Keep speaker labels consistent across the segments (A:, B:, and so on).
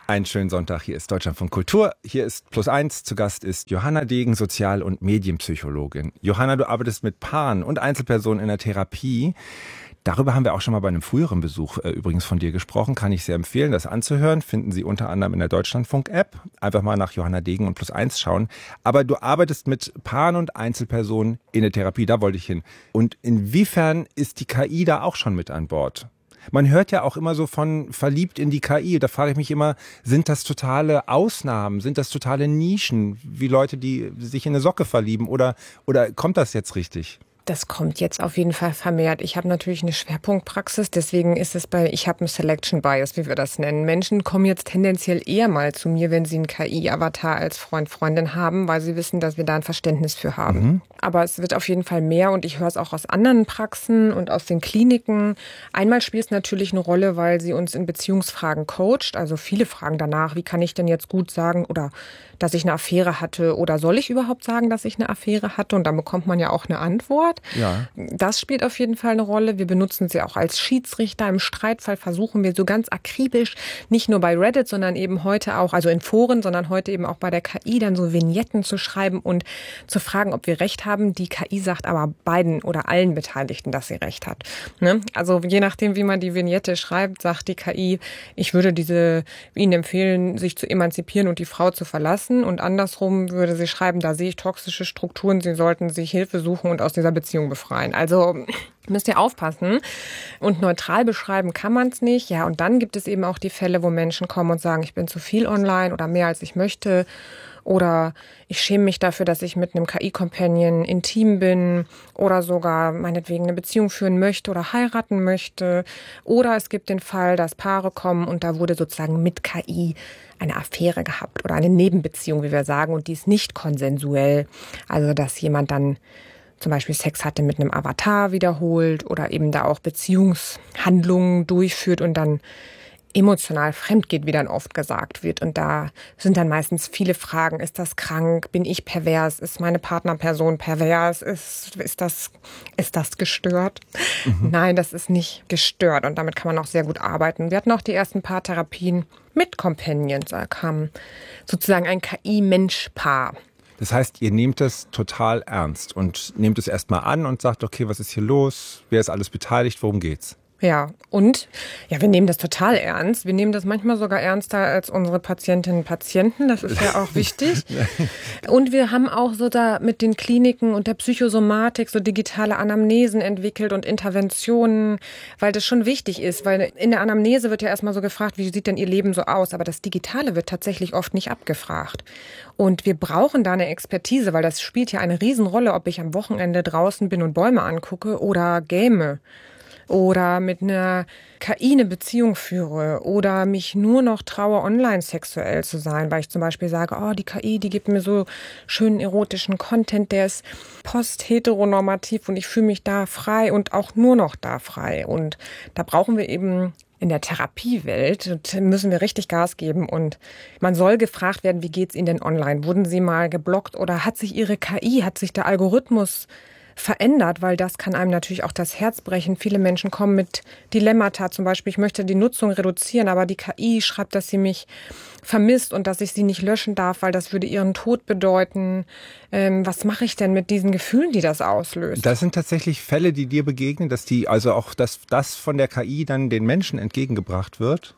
A: Einen schönen Sonntag, hier ist Deutschlandfunk Kultur, hier ist Plus1, zu Gast ist Johanna Degen, Sozial- und Medienpsychologin. Johanna, du arbeitest mit Paaren und Einzelpersonen in der Therapie. Darüber haben wir auch schon mal bei einem früheren Besuch übrigens von dir gesprochen, kann ich sehr empfehlen, das anzuhören, finden Sie unter anderem in der Deutschlandfunk-App. Einfach mal nach Johanna Degen und Plus1 schauen. Aber du arbeitest mit Paaren und Einzelpersonen in der Therapie, da wollte ich hin. Und inwiefern ist die KI da auch schon mit an Bord? Man hört ja auch immer so von verliebt in die KI. Da frage ich mich immer, sind das totale Ausnahmen? Sind das totale Nischen? Wie Leute, die sich in eine Socke verlieben? Oder kommt das jetzt richtig?
B: Das kommt jetzt auf jeden Fall vermehrt. Ich habe natürlich eine Schwerpunktpraxis, deswegen ist es ich habe einen Selection Bias, wie wir das nennen. Menschen kommen jetzt tendenziell eher mal zu mir, wenn sie einen KI-Avatar als Freund, Freundin haben, weil sie wissen, dass wir da ein Verständnis für haben. Aber es wird auf jeden Fall mehr und ich höre es auch aus anderen Praxen und aus den Kliniken. Einmal spielt es natürlich eine Rolle, weil sie uns in Beziehungsfragen coacht. Also viele fragen danach, wie kann ich denn jetzt gut sagen oder dass ich eine Affäre hatte oder soll ich überhaupt sagen, dass ich eine Affäre hatte? Und dann bekommt man ja auch eine Antwort.
A: Ja.
B: Das spielt auf jeden Fall eine Rolle. Wir benutzen sie auch als Schiedsrichter. Im Streitfall versuchen wir so ganz akribisch, nicht nur bei Reddit, sondern eben heute auch, also in Foren, sondern heute eben auch bei der KI dann so Vignetten zu schreiben und zu fragen, ob wir Recht haben. Die KI sagt aber beiden oder allen Beteiligten, dass sie Recht hat. Ne? Also je nachdem, wie man die Vignette schreibt, sagt die KI, ich würde Ihnen empfehlen, sich zu emanzipieren und die Frau zu verlassen. Und andersrum würde sie schreiben, da sehe ich toxische Strukturen, Sie sollten sich Hilfe suchen und aus dieser Beziehung befreien. Also müsst ihr aufpassen. Und neutral beschreiben kann man es nicht. Ja, und dann gibt es eben auch die Fälle, wo Menschen kommen und sagen, ich bin zu viel online oder mehr als ich möchte. Oder ich schäme mich dafür, dass ich mit einem KI-Companion intim bin oder sogar meinetwegen eine Beziehung führen möchte oder heiraten möchte. Oder es gibt den Fall, dass Paare kommen und da wurde sozusagen mit KI eine Affäre gehabt oder eine Nebenbeziehung, wie wir sagen, und die ist nicht konsensuell. Also dass jemand dann zum Beispiel Sex hatte mit einem Avatar wiederholt oder eben da auch Beziehungshandlungen durchführt und dann emotional fremd geht, wie dann oft gesagt wird. Und da sind dann meistens viele Fragen. Ist das krank? Bin ich pervers? Ist meine Partnerperson pervers? Ist das gestört? Nein, das ist nicht gestört. Und damit kann man auch sehr gut arbeiten. Wir hatten auch die ersten Paartherapien mit Companions. Da kam sozusagen ein KI-Mensch-Paar.
A: Das heißt, ihr nehmt das total ernst und nehmt es erstmal an und sagt, okay, was ist hier los? Wer ist alles beteiligt? Worum geht's?
B: Ja, und wir nehmen das total ernst. Wir nehmen das manchmal sogar ernster als unsere Patientinnen und Patienten. Das ist ja auch wichtig. Und wir haben auch so da mit den Kliniken und der Psychosomatik so digitale Anamnesen entwickelt und Interventionen, weil das schon wichtig ist. Weil in der Anamnese wird ja erstmal so gefragt, wie sieht denn Ihr Leben so aus? Aber das Digitale wird tatsächlich oft nicht abgefragt. Und wir brauchen da eine Expertise, weil das spielt ja eine Riesenrolle, ob ich am Wochenende draußen bin und Bäume angucke oder game. Oder mit einer KI eine Beziehung führe oder mich nur noch traue, online sexuell zu sein, weil ich zum Beispiel sage, oh, die KI, die gibt mir so schönen erotischen Content, der ist post-heteronormativ und ich fühle mich da frei und auch nur noch da frei. Und da brauchen wir eben in der Therapiewelt, müssen wir richtig Gas geben und man soll gefragt werden, wie geht's Ihnen denn online? Wurden Sie mal geblockt oder hat sich Ihre KI, hat sich der Algorithmus verändert, weil das kann einem natürlich auch das Herz brechen. Viele Menschen kommen mit Dilemmata, zum Beispiel, ich möchte die Nutzung reduzieren, aber die KI schreibt, dass sie mich vermisst und dass ich sie nicht löschen darf, weil das würde ihren Tod bedeuten. Was mache ich denn mit diesen Gefühlen, die das auslöst?
A: Das sind tatsächlich Fälle, die dir begegnen, dass das von der KI dann den Menschen entgegengebracht wird?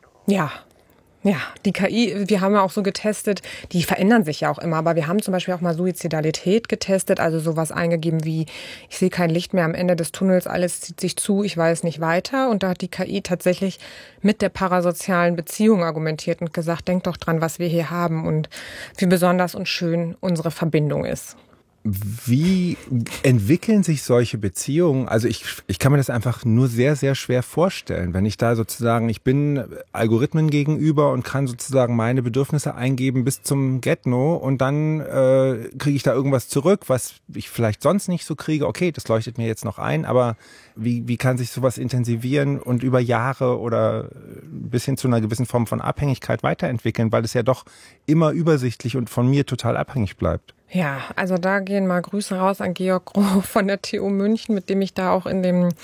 B: Ja, die KI, wir haben ja auch so getestet, die verändern sich ja auch immer, aber wir haben zum Beispiel auch mal Suizidalität getestet, also sowas eingegeben wie, ich sehe kein Licht mehr am Ende des Tunnels, alles zieht sich zu, ich weiß nicht weiter. Und da hat die KI tatsächlich mit der parasozialen Beziehung argumentiert und gesagt, denk doch dran, was wir hier haben und wie besonders und schön unsere Verbindung ist.
A: Wie entwickeln sich solche Beziehungen? Also ich kann mir das einfach nur sehr, sehr schwer vorstellen, wenn ich da sozusagen, ich bin Algorithmen gegenüber und kann sozusagen meine Bedürfnisse eingeben bis zum Get-No und dann kriege ich da irgendwas zurück, was ich vielleicht sonst nicht so kriege. Okay, das leuchtet mir jetzt noch ein, aber wie kann sich sowas intensivieren und über Jahre oder bis hin zu einer gewissen Form von Abhängigkeit weiterentwickeln, weil es ja doch immer übersichtlich und von mir total abhängig bleibt?
B: Ja, also da gehen mal Grüße raus an Georg Groh von der TU München, mit dem ich da auch in dem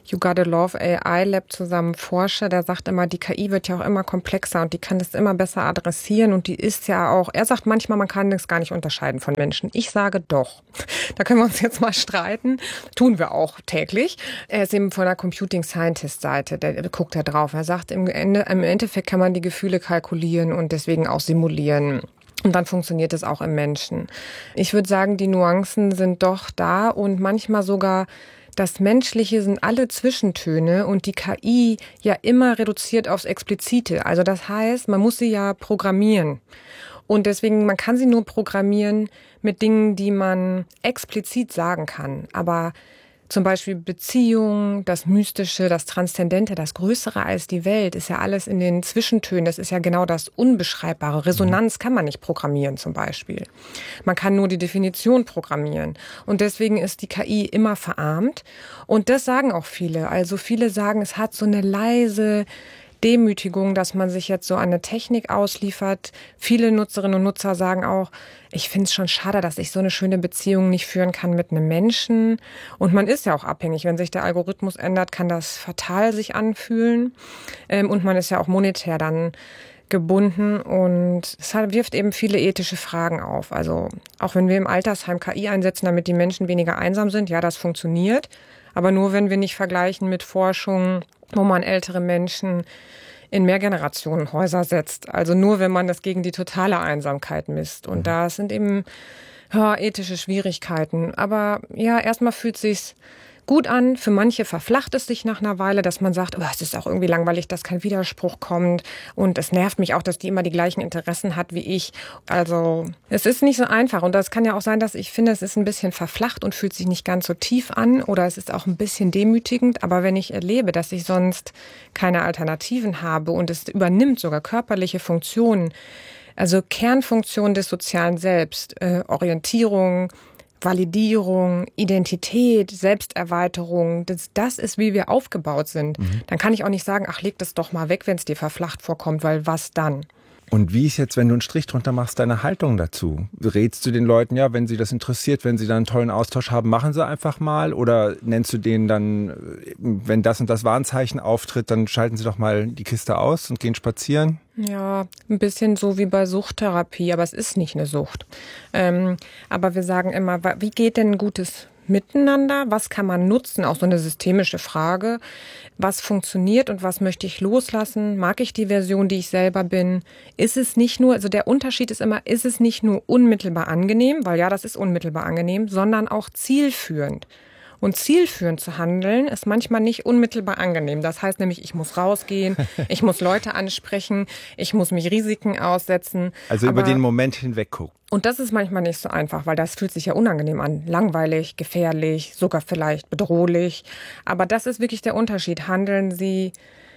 B: You Gotta Love AI Lab zusammen forsche, der sagt immer, die KI wird ja auch immer komplexer und die kann das immer besser adressieren und die ist ja auch, er sagt manchmal, man kann das gar nicht unterscheiden von Menschen. Ich sage doch. Da können wir uns jetzt mal streiten. Tun wir auch täglich. Er ist eben von der Computing Scientist Seite, der guckt da drauf. Er sagt, im Endeffekt kann man die Gefühle kalkulieren und deswegen auch simulieren. Und dann funktioniert es auch im Menschen. Ich würde sagen, die Nuancen sind doch da und manchmal sogar das Menschliche sind alle Zwischentöne und die KI ja immer reduziert aufs Explizite. Also das heißt, man muss sie ja programmieren. Und deswegen, man kann sie nur programmieren mit Dingen, die man explizit sagen kann. Aber zum Beispiel Beziehung, das Mystische, das Transzendente, das Größere als die Welt, ist ja alles in den Zwischentönen. Das ist ja genau das Unbeschreibbare. Resonanz kann man nicht programmieren zum Beispiel. Man kann nur die Definition programmieren. Und deswegen ist die KI immer verarmt. Und das sagen auch viele. Also viele sagen, es hat so eine leise Demütigung, dass man sich jetzt so an eine Technik ausliefert. Viele Nutzerinnen und Nutzer sagen auch, ich finde es schon schade, dass ich so eine schöne Beziehung nicht führen kann mit einem Menschen. Und man ist ja auch abhängig. Wenn sich der Algorithmus ändert, kann das fatal sich anfühlen. Und man ist ja auch monetär dann gebunden. Und es wirft eben viele ethische Fragen auf. Also auch wenn wir im Altersheim KI einsetzen, damit die Menschen weniger einsam sind, ja, das funktioniert. Aber nur, wenn wir nicht vergleichen mit Forschung, wo man ältere Menschen in Mehrgenerationenhäuser setzt. Also nur, wenn man das gegen die totale Einsamkeit misst. Und da sind eben ethische Schwierigkeiten. Aber ja, erstmal fühlt sich's gut an. Für manche verflacht es sich nach einer Weile, dass man sagt, oh, es ist auch irgendwie langweilig, dass kein Widerspruch kommt. Und es nervt mich auch, dass die immer die gleichen Interessen hat wie ich. Also es ist nicht so einfach. Und das kann ja auch sein, dass ich finde, es ist ein bisschen verflacht und fühlt sich nicht ganz so tief an. Oder es ist auch ein bisschen demütigend. Aber wenn ich erlebe, dass ich sonst keine Alternativen habe und es übernimmt sogar körperliche Funktionen, also Kernfunktionen des sozialen Selbst, Orientierung, Validierung, Identität, Selbsterweiterung, das ist, wie wir aufgebaut sind. Dann kann ich auch nicht sagen, ach, leg das doch mal weg, wenn es dir verflacht vorkommt, weil was dann?
A: Und wie ist jetzt, wenn du einen Strich drunter machst, deine Haltung dazu? Rätst du den Leuten, ja, wenn sie das interessiert, wenn sie da einen tollen Austausch haben, machen sie einfach mal? Oder nennst du denen dann, wenn das und das Warnzeichen auftritt, dann schalten sie doch mal die Kiste aus und gehen spazieren?
B: Ja, ein bisschen so wie bei Suchttherapie, aber es ist nicht eine Sucht. Aber wir sagen immer, wie geht denn ein gutes Miteinander? Was kann man nutzen? Auch so eine systemische Frage. Was funktioniert und was möchte ich loslassen? Mag ich die Version, die ich selber bin? Ist es nicht nur, also der Unterschied ist immer, ist es nicht nur unmittelbar angenehm, weil ja, das ist unmittelbar angenehm, sondern auch zielführend. Und zielführend zu handeln ist manchmal nicht unmittelbar angenehm. Das heißt nämlich, ich muss rausgehen, ich muss Leute ansprechen, ich muss mich Risiken aussetzen.
A: Also über den Moment hinweg gucken.
B: Und das ist manchmal nicht so einfach, weil das fühlt sich ja unangenehm an. Langweilig, gefährlich, sogar vielleicht bedrohlich. Aber das ist wirklich der Unterschied. Handeln Sie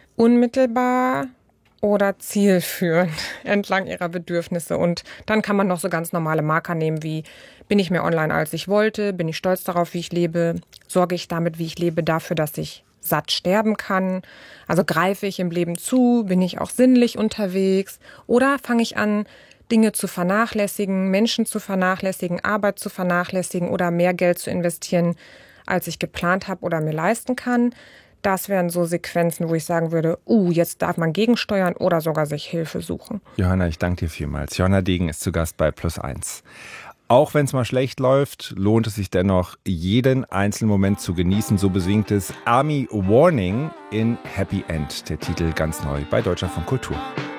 B: unmittelbar oder zielführend entlang ihrer Bedürfnisse. Und dann kann man noch so ganz normale Marker nehmen wie, bin ich mehr online, als ich wollte? Bin ich stolz darauf, wie ich lebe? Sorge ich damit, wie ich lebe, dafür, dass ich satt sterben kann? Also greife ich im Leben zu? Bin ich auch sinnlich unterwegs? Oder fange ich an, Dinge zu vernachlässigen, Menschen zu vernachlässigen, Arbeit zu vernachlässigen oder mehr Geld zu investieren, als ich geplant habe oder mir leisten kann? Das wären so Sequenzen, wo ich sagen würde, jetzt darf man gegensteuern oder sogar sich Hilfe suchen.
A: Johanna, ich danke dir vielmals. Johanna Degen ist zu Gast bei +1. Auch wenn es mal schlecht läuft, lohnt es sich dennoch, jeden einzelnen Moment zu genießen. So besingt es Army Warning in Happy End, der Titel ganz neu bei Deutschlandfunk Kultur.